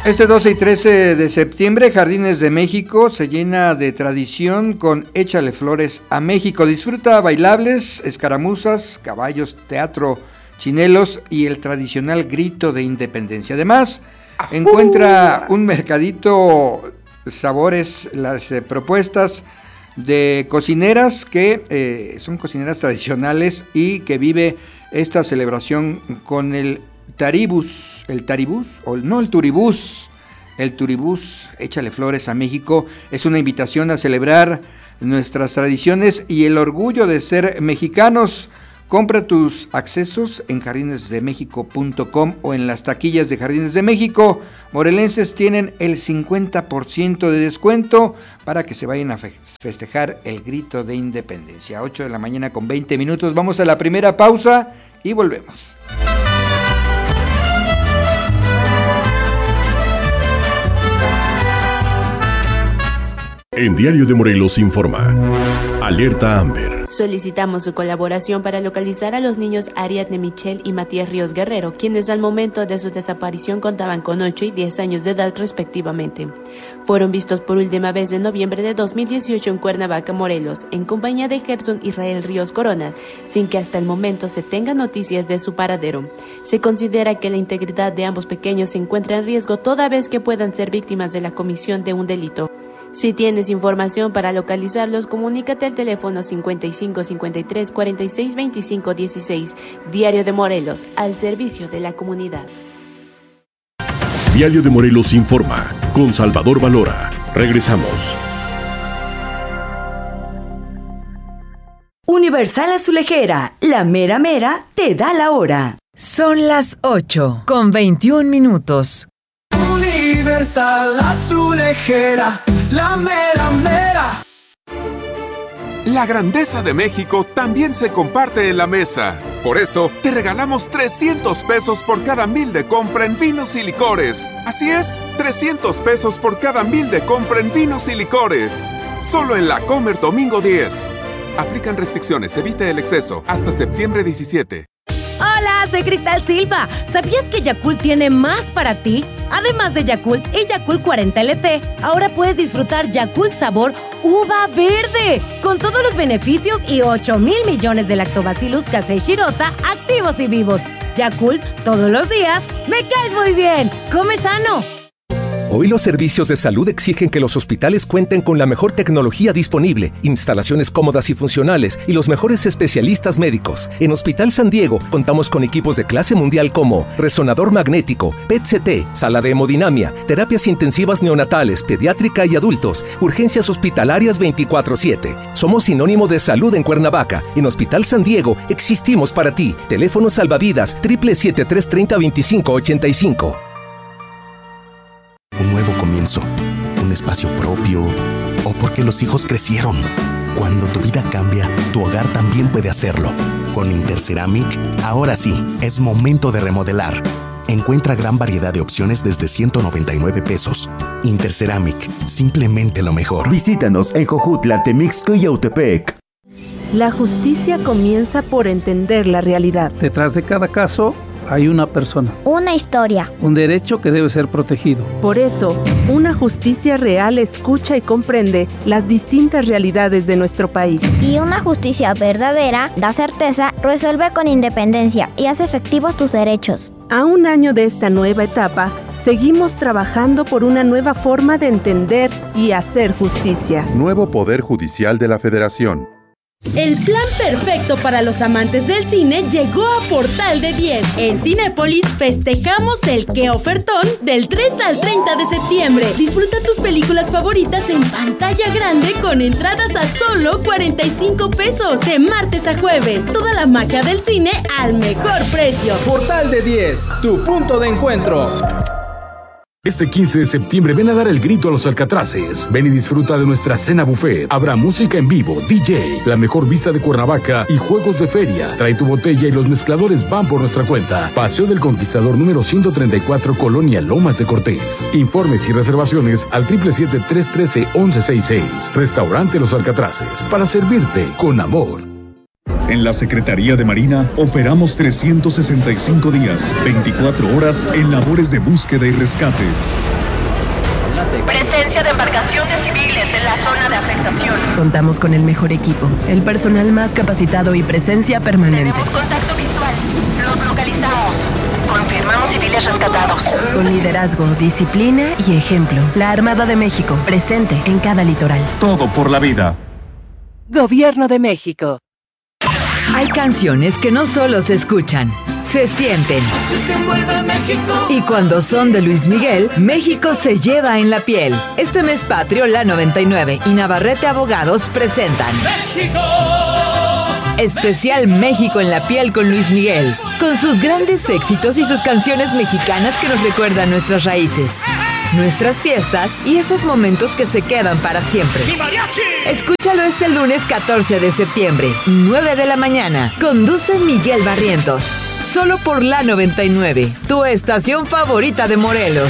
Este 12 y 13 de septiembre, Jardines de México se llena de tradición con Échale Flores a México. Disfruta bailables, escaramuzas, caballos, teatro, chinelos y el tradicional grito de independencia. Además, encuentra un mercadito, sabores, las propuestas de cocineras que son cocineras tradicionales y que vive esta celebración con el turibús, Échale Flores a México. Es una invitación a celebrar nuestras tradiciones y el orgullo de ser mexicanos. Compra tus accesos en jardinesdemexico.com o en las taquillas de Jardines de México. Morelenses tienen el 50% de descuento para que se vayan a festejar el grito de independencia. 8 de la mañana con 20 minutos. Vamos a la primera pausa y volvemos. En Diario de Morelos informa. Alerta Amber. Solicitamos su colaboración para localizar a los niños Ariadne Michelle y Matías Ríos Guerrero, quienes al momento de su desaparición contaban con 8 y 10 años de edad respectivamente. Fueron vistos por última vez en noviembre de 2018 en Cuernavaca, Morelos, en compañía de Gerson Israel Ríos Corona, sin que hasta el momento se tenga noticias de su paradero. Se considera que la integridad de ambos pequeños se encuentra en riesgo toda vez que puedan ser víctimas de la comisión de un delito. Si tienes información para localizarlos, comunícate al teléfono 55 53 46 25 16. Diario de Morelos, al servicio de la comunidad. Diario de Morelos informa, con Salvador Valora. Regresamos. Universal Azulejera, la mera mera te da la hora. Son las 8:21. Universal Azulejera, la mera mera. La grandeza de México también se comparte en la mesa. Por eso, te regalamos 300 pesos por cada 1,000 de compra en vinos y licores. Así es, 300 pesos por cada 1,000 de compra en vinos y licores. Solo en La Comer Domingo 10. Aplican restricciones, evita el exceso. Hasta septiembre 17. Hola, soy Cristal Silva. ¿Sabías que Yakult tiene más para ti? Además de Yakult y Yakult 40 LT, ahora puedes disfrutar Yakult sabor uva verde, con todos los beneficios y 8,000 millones de Lactobacillus casei shirota activos y vivos. Yakult, todos los días, me caes muy bien. ¡Come sano! Hoy los servicios de salud exigen que los hospitales cuenten con la mejor tecnología disponible, instalaciones cómodas y funcionales y los mejores especialistas médicos. En Hospital San Diego contamos con equipos de clase mundial como resonador magnético, PET-CT, sala de hemodinamia, terapias intensivas neonatales, pediátrica y adultos, urgencias hospitalarias 24/7. Somos sinónimo de salud en Cuernavaca. En Hospital San Diego existimos para ti. Teléfono salvavidas 777-330-2585. Un nuevo comienzo, un espacio propio, o porque los hijos crecieron. Cuando tu vida cambia, tu hogar también puede hacerlo. Con Interceramic, ahora sí, es momento de remodelar. Encuentra gran variedad de opciones desde 199 pesos. Interceramic, simplemente lo mejor. Visítanos en Jojutla, Temixco y Yautepec. La justicia comienza por entender la realidad. Detrás de cada caso hay una persona. Una historia. Un derecho que debe ser protegido. Por eso, una justicia real escucha y comprende las distintas realidades de nuestro país. Y una justicia verdadera da certeza, resuelve con independencia y hace efectivos tus derechos. A un año de esta nueva etapa, seguimos trabajando por una nueva forma de entender y hacer justicia. Nuevo Poder Judicial de la Federación. El plan perfecto para los amantes del cine llegó a Portal de 10. En Cinépolis festejamos el ¡Qué ofertón! Del 3 al 30 de septiembre. Disfruta tus películas favoritas en pantalla grande con entradas a solo 45 pesos. De martes a jueves. Toda la magia del cine al mejor precio. Portal de 10, tu punto de encuentro. Este 15 de septiembre ven a dar el grito a los Alcatraces. Ven y disfruta de nuestra cena buffet. Habrá música en vivo, DJ, la mejor vista de Cuernavaca y juegos de feria. Trae tu botella y los mezcladores van por nuestra cuenta. Paseo del Conquistador número 134, Colonia Lomas de Cortés. Informes y reservaciones al 777-313-1166. Restaurante Los Alcatraces. Para servirte con amor. En la Secretaría de Marina operamos 365 días, 24 horas en labores de búsqueda y rescate. Presencia de embarcaciones civiles en la zona de afectación. Contamos con el mejor equipo, el personal más capacitado y presencia permanente. Tenemos contacto visual. Los localizamos. Confirmamos civiles rescatados. Con liderazgo, disciplina y ejemplo. La Armada de México, presente en cada litoral. Todo por la vida. Gobierno de México. Hay canciones que no solo se escuchan, se sienten. Y cuando son de Luis Miguel, México se lleva en la piel. Este mes patrio, La 99 y Navarrete Abogados presentan ¡México! Especial México en la piel con Luis Miguel, con sus grandes éxitos y sus canciones mexicanas que nos recuerdan nuestras raíces, nuestras fiestas y esos momentos que se quedan para siempre. Escúchalo este lunes 14 de septiembre, 9 de la mañana. Conduce Miguel Barrientos. Solo por La 99, tu estación favorita de Morelos.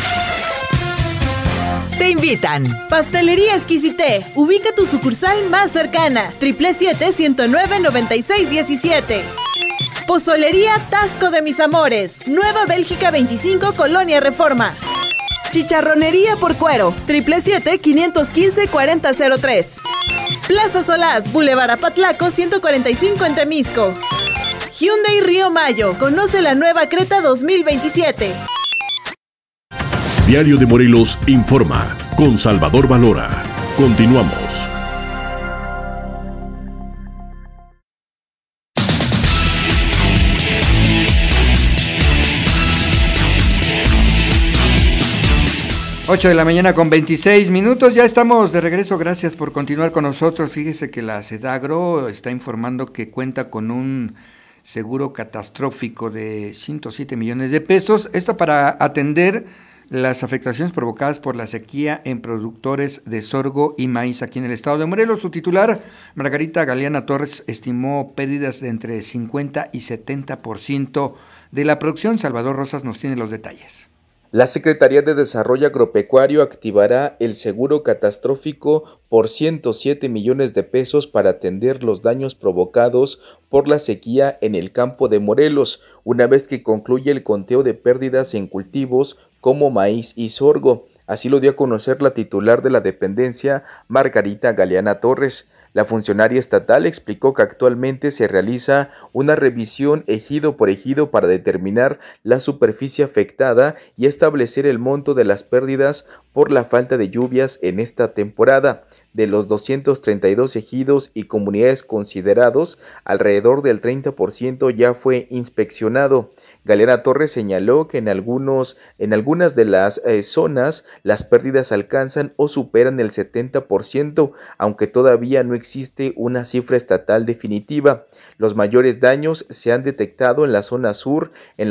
Te invitan. Pastelería Exquisité. Ubica tu sucursal más cercana. 777-109-9617. Pozolería Tasco de Mis Amores. Nueva Bélgica 25, Colonia Reforma. Chicharronería por Cuero. 777-515-4003. Plaza Solás, Boulevard Apatlaco 145 en Temisco. Hyundai Río Mayo. Conoce la nueva Creta 2027. Diario de Morelos informa con Salvador Valora. Continuamos. Ocho de la mañana con 26 minutos, ya estamos de regreso, gracias por continuar con nosotros. Fíjese que la Sedagro está informando que cuenta con un seguro catastrófico de 107 millones de pesos, esto para atender las afectaciones provocadas por la sequía en productores de sorgo y maíz aquí en el estado de Morelos. Su titular, Margarita Galeana Torres, estimó pérdidas de entre 50 y 70% de la producción. Salvador Rosas nos tiene los detalles. La Secretaría de Desarrollo Agropecuario activará el seguro catastrófico por 107 millones de pesos para atender los daños provocados por la sequía en el campo de Morelos, una vez que concluye el conteo de pérdidas en cultivos como maíz y sorgo. Así lo dio a conocer la titular de la dependencia, Margarita Galeana Torres. La funcionaria estatal explicó que actualmente se realiza una revisión ejido por ejido para determinar la superficie afectada y establecer el monto de las pérdidas por la falta de lluvias en esta temporada. De los 232 ejidos y comunidades considerados, alrededor del 30% ya fue inspeccionado. Galeana Torres señaló que en algunas de las zonas las pérdidas alcanzan o superan el 70%, aunque todavía no existe una cifra estatal definitiva. Los mayores daños se han detectado en la zona sur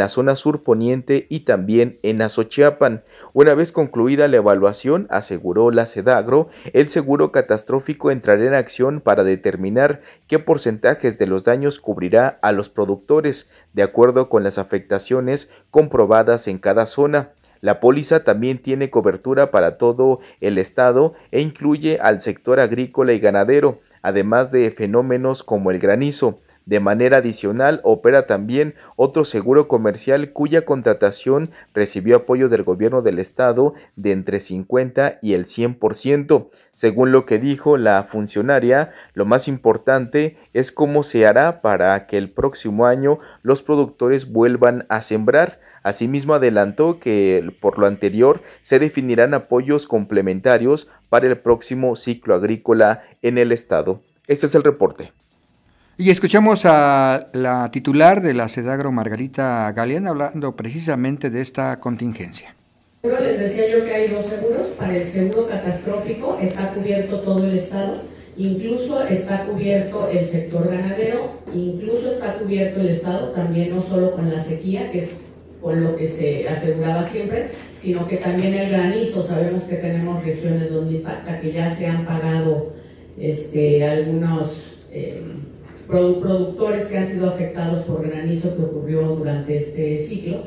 poniente y también en Azochiapan. Una vez concluida la evaluación, aseguró la Sedagro, el seguro catastrófico entrará en acción para determinar qué porcentajes de los daños cubrirá a los productores, de acuerdo con las afectaciones comprobadas en cada zona. La póliza también tiene cobertura para todo el estado e incluye al sector agrícola y ganadero, además de fenómenos como el granizo. De manera adicional, opera también otro seguro comercial cuya contratación recibió apoyo del gobierno del estado de entre 50 y el 100%. Según lo que dijo la funcionaria, lo más importante es cómo se hará para que el próximo año los productores vuelvan a sembrar. Asimismo, adelantó que por lo anterior se definirán apoyos complementarios para el próximo ciclo agrícola en el estado. Este es el reporte. Y escuchamos a la titular de la Sedagro, Margarita Galeana, hablando precisamente de esta contingencia. Les decía yo que hay dos seguros. Para el seguro catastrófico está cubierto todo el estado, incluso está cubierto el sector ganadero, incluso está cubierto el estado también, no solo con la sequía, que es con lo que se aseguraba siempre, sino que también el granizo. Sabemos que tenemos regiones donde impacta, que ya se han pagado algunos productores que han sido afectados por granizo que ocurrió durante este ciclo.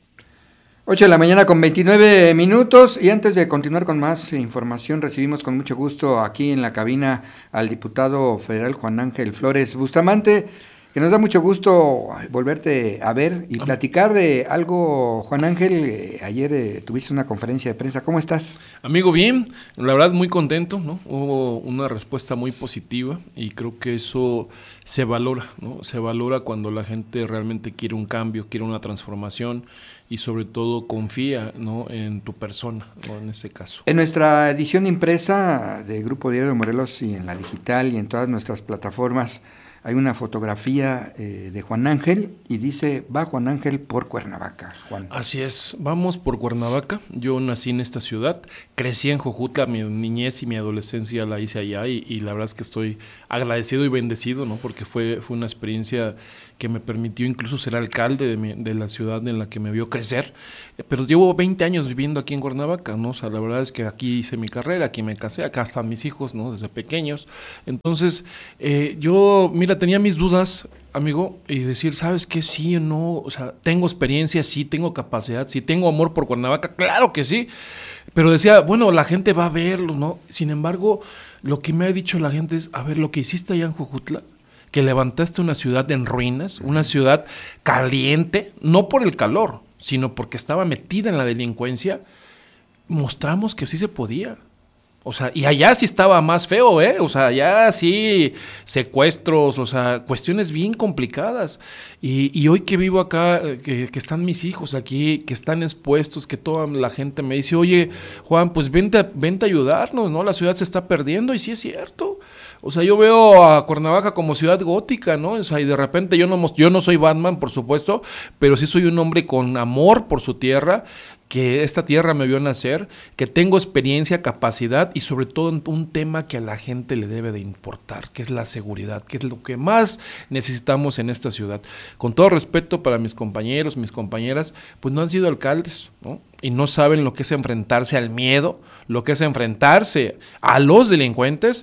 8 de la mañana con 29 minutos y antes de continuar con más información, recibimos con mucho gusto aquí en la cabina al diputado federal Juan Ángel Flores Bustamante, que nos da mucho gusto volverte a ver y platicar de algo. Juan Ángel, ayer tuviste una conferencia de prensa, ¿cómo estás? Amigo, bien, la verdad muy contento, ¿no? Hubo una respuesta muy positiva y creo que eso se valora, ¿no? Se valora cuando la gente realmente quiere un cambio, quiere una transformación y sobre todo confía, ¿no?, en tu persona, ¿no?, en este caso. En nuestra edición impresa de Grupo Diario de Morelos y en la digital y en todas nuestras plataformas hay una fotografía de Juan Ángel y dice, va Juan Ángel por Cuernavaca, Juan. Así es, vamos por Cuernavaca. Yo nací en esta ciudad, crecí en Jojutla, mi niñez y mi adolescencia la hice allá y la verdad es que estoy agradecido y bendecido, ¿no?, porque fue una experiencia que me permitió incluso ser alcalde de la ciudad en la que me vio crecer, pero llevo 20 años viviendo aquí en Cuernavaca, ¿no? O sea, la verdad es que aquí hice mi carrera, aquí me casé, acá están mis hijos, ¿no?, desde pequeños. Entonces, yo, mira, tenía mis dudas, amigo, y decir, ¿sabes qué? Sí o no, o sea, tengo experiencia, sí, tengo capacidad, sí, tengo amor por Cuernavaca, claro que sí, pero decía, bueno, la gente va a verlo, ¿no? Sin embargo, lo que me ha dicho la gente es, a ver, lo que hiciste allá en Jojutla, que levantaste una ciudad en ruinas, una ciudad caliente, no por el calor, sino porque estaba metida en la delincuencia, mostramos que sí se podía. O sea, y allá sí estaba más feo, ¿eh? O sea, allá sí secuestros, o sea, cuestiones bien complicadas. Y hoy que vivo acá, que están mis hijos aquí, que están expuestos, que toda la gente me dice, oye, Juan, pues vente a ayudarnos, ¿no? La ciudad se está perdiendo, y sí es cierto. O sea, yo veo a Cuernavaca como ciudad gótica, ¿no? O sea, y de repente yo no soy Batman, por supuesto, pero sí soy un hombre con amor por su tierra, que esta tierra me vio nacer, que tengo experiencia, capacidad y sobre todo un tema que a la gente le debe de importar, que es la seguridad, que es lo que más necesitamos en esta ciudad. Con todo respeto para mis compañeros, mis compañeras, pues no han sido alcaldes, ¿no? Y no saben lo que es enfrentarse al miedo, lo que es enfrentarse a los delincuentes.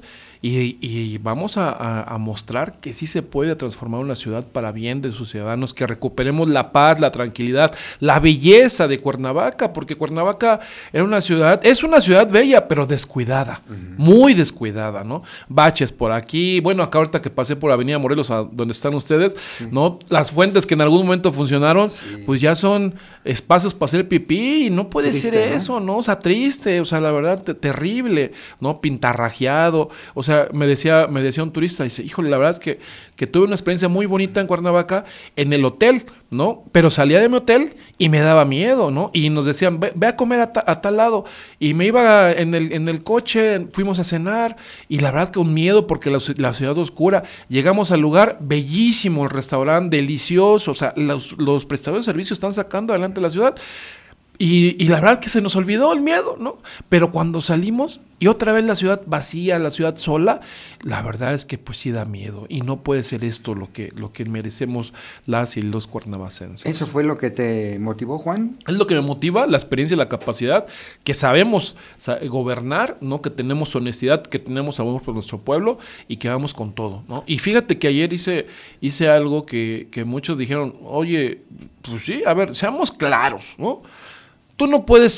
Y vamos a mostrar que sí se puede transformar una ciudad para bien de sus ciudadanos, que recuperemos la paz, la tranquilidad, la belleza de Cuernavaca, porque Cuernavaca es una ciudad bella, pero descuidada, muy descuidada, ¿no? Baches por aquí, bueno, acá ahorita que pasé por Avenida Morelos, a donde están ustedes, ¿no? Las fuentes que en algún momento funcionaron, pues ya son espacios para hacer pipí, y no puede triste, ser eso, ¿no? O sea, triste, o sea, la verdad, terrible, ¿no? Pintarrajeado, o sea, me decía un turista, dice, híjole, la verdad es que tuve una experiencia muy bonita en Cuernavaca, en el hotel, ¿no? Pero salía de mi hotel y me daba miedo, ¿no? Y nos decían, ve a comer a tal lado, y me iba en el coche, fuimos a cenar, y la verdad que un miedo porque la ciudad oscura, llegamos al lugar, bellísimo el restaurante, delicioso, o sea, los prestadores de servicios están sacando adelante la ciudad, y la verdad que se nos olvidó el miedo, ¿no? Pero cuando salimos y otra vez la ciudad vacía, la ciudad sola, la verdad es que pues sí da miedo, y no puede ser esto lo que merecemos las y los cuernavacenses. ¿Eso fue lo que te motivó, Juan? Es lo que me motiva, la experiencia y la capacidad, que sabemos gobernar, ¿no? Que tenemos honestidad, que tenemos amor por nuestro pueblo y que vamos con todo, ¿no? Y fíjate que ayer hice algo que muchos dijeron, oye, pues sí, a ver, seamos claros, ¿no? Tú no puedes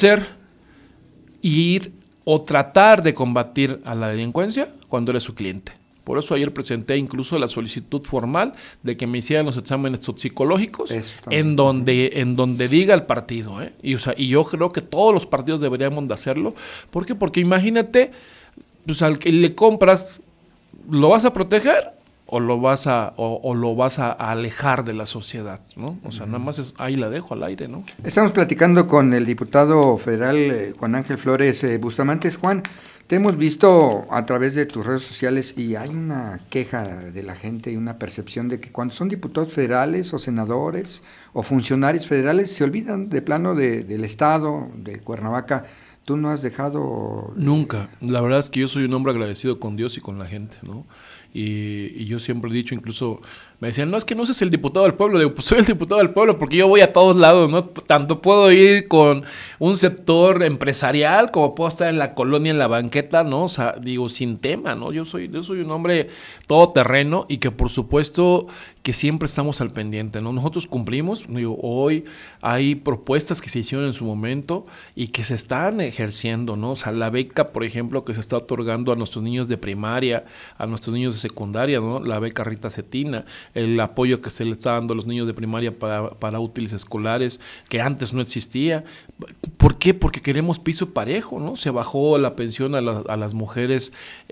ir o tratar de combatir a la delincuencia cuando eres su cliente. Por eso ayer presenté incluso la solicitud formal de que me hicieran los exámenes psicológicos en donde diga el partido, ¿eh? Y yo creo que todos los partidos deberíamos de hacerlo. ¿Por qué? Porque imagínate, pues al que le compras, ¿lo vas a proteger? O lo vas a alejar de la sociedad, ¿no? O sea, nada más ahí la dejo al aire, ¿no? Estamos platicando con el diputado federal Juan Ángel Flores Bustamante. Juan, te hemos visto a través de tus redes sociales y hay una queja de la gente y una percepción de que cuando son diputados federales o senadores o funcionarios federales se olvidan de plano del Estado, de Cuernavaca. Tú no has dejado... Nunca. La verdad es que yo soy un hombre agradecido con Dios y con la gente, ¿no? Y yo siempre he dicho, incluso me decían, no, es que no seas el diputado del pueblo. Digo, pues soy el diputado del pueblo porque yo voy a todos lados, ¿no? Tanto puedo ir con un sector empresarial como puedo estar en la colonia, en la banqueta, ¿no? O sea, digo, sin tema, ¿no? Yo soy un hombre todoterreno y que por supuesto que siempre estamos al pendiente, ¿no? Nosotros cumplimos, digo, hoy hay propuestas que se hicieron en su momento y que se están ejerciendo, ¿no? O sea, la beca, por ejemplo, que se está otorgando a nuestros niños de primaria, a nuestros niños de secundaria, ¿no? La beca Rita Cetina. el apoyo que se le está dando a los niños de primaria para útiles escolares, que antes no existía. ¿Por qué? Porque queremos piso parejo, ¿no? Se bajó la pensión a las mujeres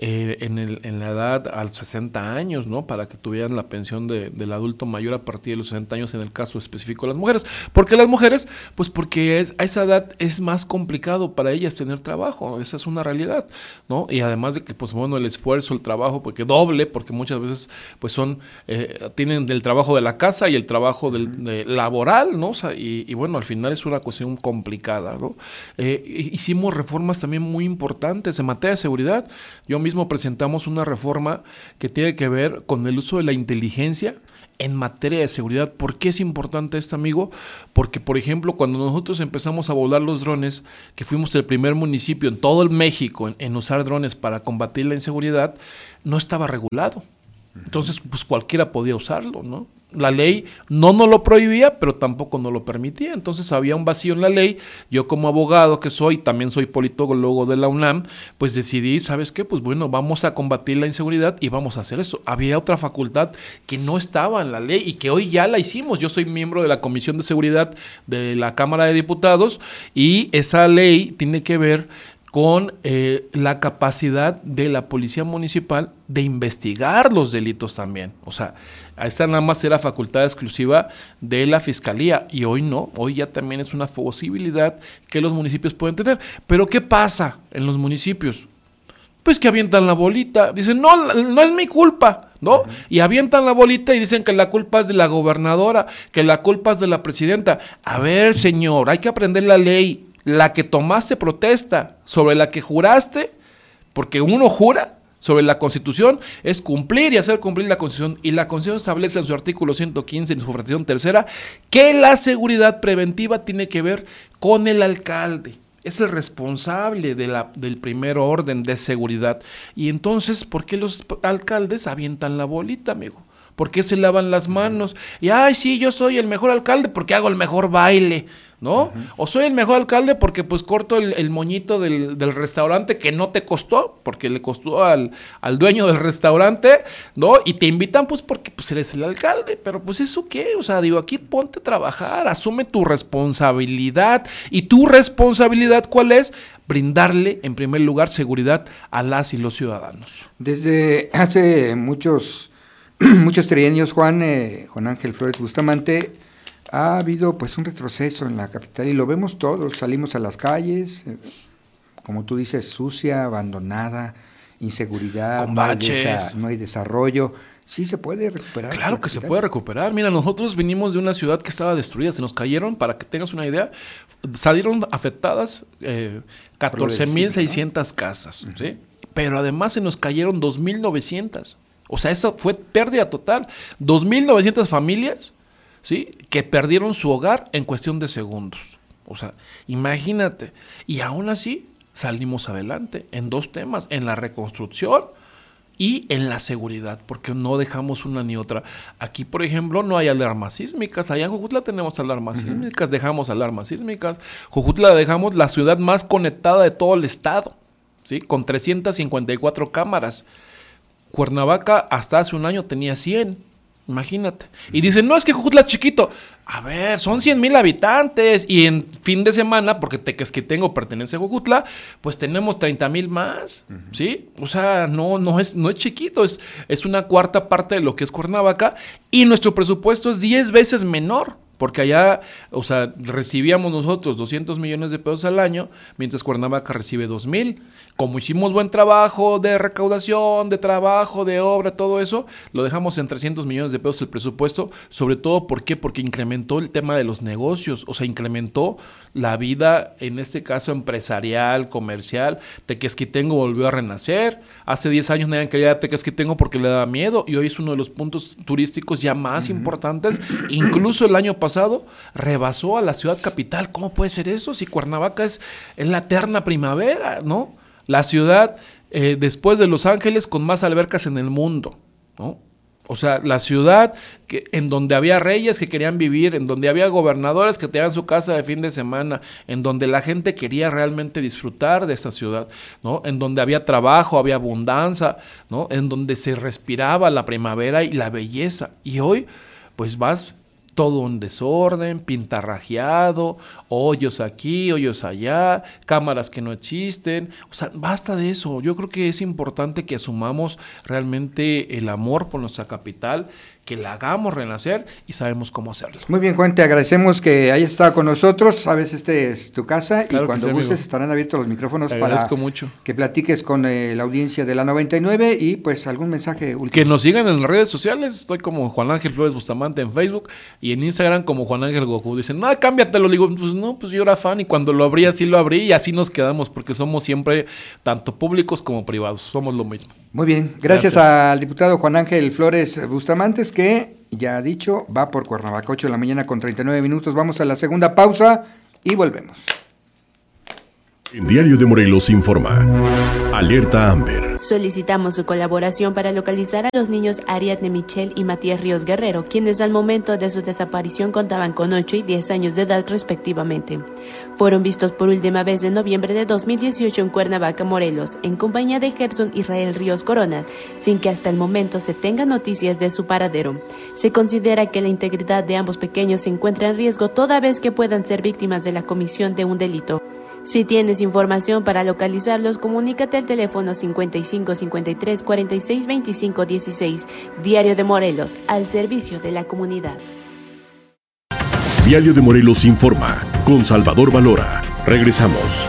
en la edad a 60 años, ¿no? Para que tuvieran la pensión del adulto mayor a partir de los 60 años, en el caso específico de las mujeres. ¿Por qué las mujeres? Pues porque a esa edad es más complicado para ellas tener trabajo, esa es una realidad, ¿no? Y además de que, pues bueno, el esfuerzo, el trabajo, porque doble, porque muchas veces pues tienen el trabajo de la casa y el trabajo laboral, ¿no? O sea, y bueno, al final es una cuestión complicada, ¿no? Hicimos reformas también muy importantes en materia de seguridad. Yo mismo presentamos una reforma que tiene que ver con el uso de la inteligencia en materia de seguridad. ¿Por qué es importante esto, amigo? Porque, por ejemplo, cuando nosotros empezamos a volar los drones, que fuimos el primer municipio en todo el México en usar drones para combatir la inseguridad, no estaba regulado. Entonces, pues cualquiera podía usarlo, ¿no? La ley no nos lo prohibía, pero tampoco nos lo permitía. Entonces había un vacío en la ley. Yo, como abogado que soy, también soy politólogo de la UNAM, pues decidí, ¿sabes qué? Pues bueno, vamos a combatir la inseguridad y vamos a hacer eso. Había otra facultad que no estaba en la ley y que hoy ya la hicimos. Yo soy miembro de la Comisión de Seguridad de la Cámara de Diputados y esa ley tiene que ver con la capacidad de la policía municipal de investigar los delitos también. O sea, esta nada más era facultad exclusiva de la Fiscalía y hoy no, hoy ya también es una posibilidad que los municipios pueden tener. Pero ¿qué pasa en los municipios? Pues que avientan la bolita, dicen, no es mi culpa, ¿no? Y avientan la bolita y dicen que la culpa es de la gobernadora, que la culpa es de la presidenta. A ver, señor, hay que aprender la ley. La que tomaste protesta, sobre la que juraste, porque uno jura sobre la Constitución, es cumplir y hacer cumplir la Constitución. Y la Constitución establece en su artículo 115, en su fracción tercera, que la seguridad preventiva tiene que ver con el alcalde. Es el responsable del primer orden de seguridad. Y entonces, ¿por qué los alcaldes avientan la bolita, amigo? ¿Por qué se lavan las manos? Y, ay, sí, yo soy el mejor alcalde porque hago el mejor baile, ¿no? O soy el mejor alcalde porque pues corto el moñito del restaurante que no te costó, porque le costó al dueño del restaurante, ¿no? Y te invitan pues porque pues eres el alcalde, pero pues ¿eso qué? O sea, digo, aquí ponte a trabajar, asume tu responsabilidad. ¿Y tu responsabilidad cuál es? Brindarle, en primer lugar, seguridad a las y los ciudadanos. Desde hace muchos trienios, Juan Ángel Flores Bustamante, ha habido pues un retroceso en la capital y lo vemos todos, salimos a las calles, como tú dices, sucia, abandonada, inseguridad, no hay desarrollo. Sí se puede recuperar. Claro que se puede recuperar. Mira, nosotros venimos de una ciudad que estaba destruida, se nos cayeron, para que tengas una idea, salieron afectadas 14,600 casas, ¿sí? Pero además se nos cayeron 2,900. O sea, eso fue pérdida total. 2,900 familias, ¿sí?, que perdieron su hogar en cuestión de segundos. O sea, imagínate. Y aún así salimos adelante en dos temas, en la reconstrucción y en la seguridad, porque no dejamos una ni otra. Aquí, por ejemplo, no hay alarmas sísmicas. Allá en Jojutla tenemos alarmas sísmicas, dejamos alarmas sísmicas. Jojutla dejamos la ciudad más conectada de todo el estado, ¿sí?, con 354 cámaras. Cuernavaca hasta hace un año tenía 100, imagínate. Y dicen, no, es que Jojutla es chiquito. A ver, son 100,000 habitantes y en fin de semana, porque Tequesquitengo pertenece a Jojutla, pues tenemos 30,000 más, ¿sí? O sea, no es chiquito, es una cuarta parte de lo que es Cuernavaca y nuestro presupuesto es 10 veces menor. Porque allá, o sea, recibíamos nosotros 200 millones de pesos al año, mientras Cuernavaca recibe 2,000. Como hicimos buen trabajo de recaudación, de trabajo, de obra, todo eso, lo dejamos en 300 millones de pesos el presupuesto. Sobre todo, ¿por qué? Porque incrementó el tema de los negocios, o sea, incrementó la vida, en este caso empresarial, comercial. Tequesquitengo volvió a renacer. Hace 10 años nadie quería a Tequesquitengo porque le daba miedo y hoy es uno de los puntos turísticos ya más importantes. Incluso el año pasado rebasó a la ciudad capital. ¿Cómo puede ser eso? Si Cuernavaca es la eterna primavera, ¿no? La ciudad, después de Los Ángeles, con más albercas en el mundo, ¿no? O sea, la ciudad en donde había reyes que querían vivir, en donde había gobernadores que tenían su casa de fin de semana, en donde la gente quería realmente disfrutar de esta ciudad, ¿no? En donde había trabajo, había abundancia, ¿no? En donde se respiraba la primavera y la belleza. Y hoy, pues vas todo en desorden, pintarrajeado, hoyos aquí, hoyos allá, cámaras que no existen. O sea, basta de eso. Yo creo que es importante que asumamos realmente el amor por nuestra capital, que la hagamos renacer y sabemos cómo hacerlo. Muy bien, Juan, te agradecemos que hayas estado con nosotros. Sabes, este es tu casa, claro, y cuando gustes amigo, estarán abiertos los micrófonos para mucho que platiques con la audiencia de la 99 y pues algún mensaje último. Que nos sigan en las redes sociales. Estoy como Juan Ángel Flores Bustamante en Facebook y en Instagram como Juan Ángel Goku. Dicen, no, cámbiatelo. Le digo, pues no, pues yo era fan y cuando lo abrí así lo abrí y así nos quedamos porque somos siempre tanto públicos como privados. Somos lo mismo. Muy bien, gracias al diputado Juan Ángel Flores Bustamante, que ya ha dicho, va por Cuernavaca, 8 de la mañana con 39 minutos. Vamos a la segunda pausa y volvemos. El Diario de Morelos informa. Alerta Amber. Solicitamos su colaboración para localizar a los niños Ariadne Michelle y Matías Ríos Guerrero, quienes al momento de su desaparición contaban con 8 y 10 años de edad respectivamente. Fueron vistos por última vez en noviembre de 2018 en Cuernavaca, Morelos, en compañía de Gerson Israel Ríos Corona, sin que hasta el momento se tenga noticias de su paradero. Se considera que la integridad de ambos pequeños se encuentra en riesgo toda vez que puedan ser víctimas de la comisión de un delito. Si tienes información para localizarlos, comunícate al teléfono 55 53 46 25 16. Diario de Morelos, al servicio de la comunidad. Diario de Morelos informa, con Salvador Valora. Regresamos.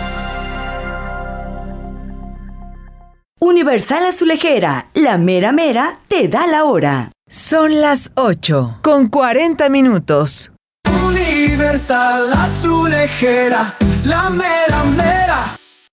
Universal Azulejera, la mera mera te da la hora. Son las 8:40. Universal Azulejera, la mera mera.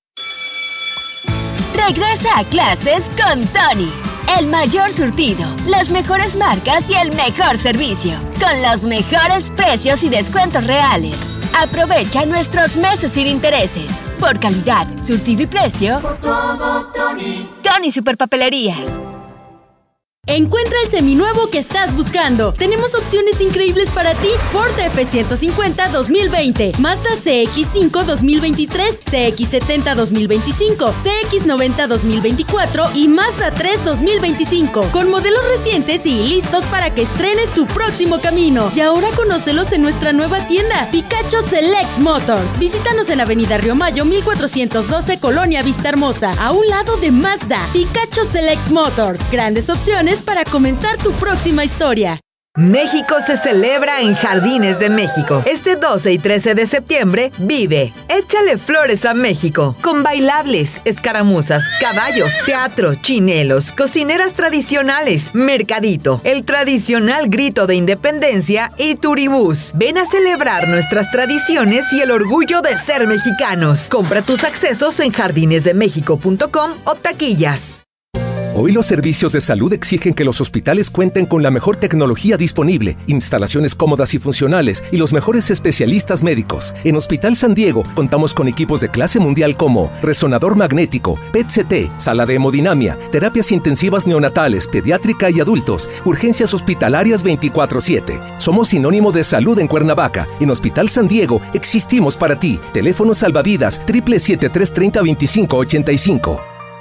Regresa a clases con Tony. El mayor surtido, las mejores marcas y el mejor servicio. Con los mejores precios y descuentos reales. Aprovecha nuestros meses sin intereses. Por calidad, surtido y precio. Por todo, Tony. Tony Superpapelerías. Encuentra el seminuevo que estás buscando. Tenemos opciones increíbles para ti. Ford F-150 2020, Mazda CX-5 2023, CX-70 2025, CX-90 2024 y Mazda 3 2025. Con modelos recientes y listos para que estrenes tu próximo camino. Y ahora conócelos en nuestra nueva tienda, Picacho Select Motors. Visítanos en Avenida Río Mayo 1412, Colonia Vista Hermosa, a un lado de Mazda. Picacho Select Motors. Grandes opciones para comenzar tu próxima historia. México se celebra en Jardines de México. Este 12 y 13 de septiembre vive Échale Flores a México, con bailables, escaramuzas, caballos, teatro, chinelos, cocineras tradicionales, mercadito, el tradicional grito de independencia y turibús. Ven a celebrar nuestras tradiciones y el orgullo de ser mexicanos. Compra tus accesos en jardinesdemexico.com o taquillas. Hoy los servicios de salud exigen que los hospitales cuenten con la mejor tecnología disponible, instalaciones cómodas y funcionales y los mejores especialistas médicos. En Hospital San Diego contamos con equipos de clase mundial como resonador magnético, PET-CT, sala de hemodinamia, terapias intensivas neonatales, pediátrica y adultos, urgencias hospitalarias 24/7. Somos sinónimo de salud en Cuernavaca. En Hospital San Diego existimos para ti. Teléfono salvavidas 777-330-2585.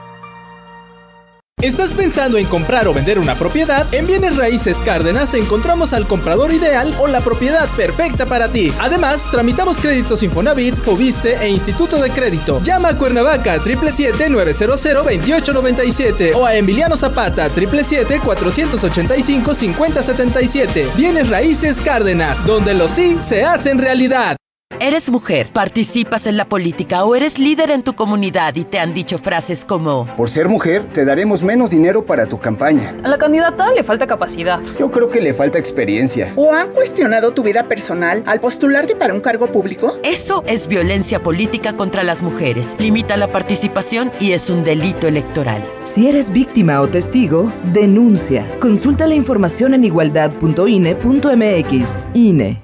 ¿Estás pensando en comprar o vender una propiedad? En Bienes Raíces Cárdenas encontramos al comprador ideal o la propiedad perfecta para ti. Además, tramitamos créditos Infonavit, Fobiste e Instituto de Crédito. Llama a Cuernavaca 777-900-2897 o a Emiliano Zapata 777-485-5077. Bienes Raíces Cárdenas, donde los sí se hacen realidad. ¿Eres mujer, participas en la política o eres líder en tu comunidad y te han dicho frases como: por ser mujer, te daremos menos dinero para tu campaña? A la candidata le falta capacidad. Yo creo que le falta experiencia. ¿O han cuestionado tu vida personal al postularte para un cargo público? Eso es violencia política contra las mujeres. Limita la participación y es un delito electoral. Si eres víctima o testigo, denuncia. Consulta la información en igualdad.ine.mx. INE.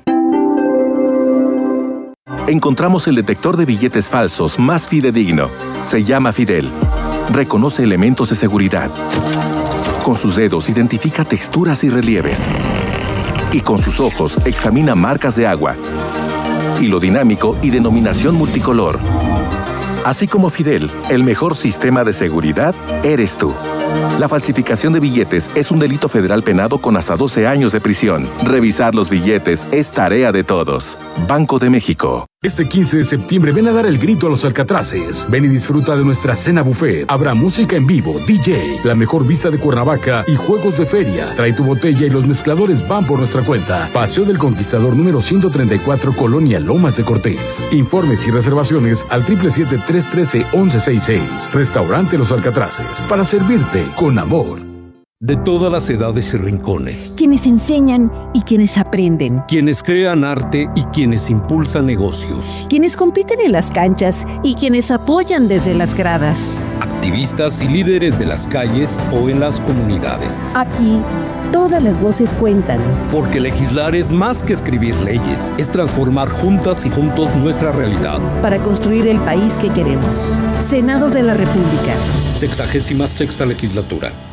Encontramos el detector de billetes falsos más fidedigno. Se llama Fidel. Reconoce elementos de seguridad. Con sus dedos identifica texturas y relieves. Y con sus ojos examina marcas de agua. Hilo dinámico y denominación multicolor. Así como Fidel, el mejor sistema de seguridad eres tú. La falsificación de billetes es un delito federal penado con hasta 12 años de prisión. Revisar los billetes es tarea de todos. Banco de México. Este 15 de septiembre ven a dar el grito a los Alcatraces. Ven y disfruta de nuestra cena buffet. Habrá música en vivo, DJ, la mejor vista de Cuernavaca y juegos de feria. Trae tu botella y los mezcladores van por nuestra cuenta. Paseo del Conquistador número 134, Colonia Lomas de Cortés. Informes y reservaciones al 777-313-1166. Restaurante Los Alcatraces. Para servirte con amor. De todas las edades y rincones. Quienes enseñan y quienes aprenden. Quienes crean arte y quienes impulsan negocios. Quienes compiten en las canchas y quienes apoyan desde las gradas. Activistas y líderes de las calles o en las comunidades. Aquí, todas las voces cuentan. Porque legislar es más que escribir leyes. Es transformar juntas y juntos nuestra realidad. Para construir el país que queremos. Senado de la República. 66ª legislatura.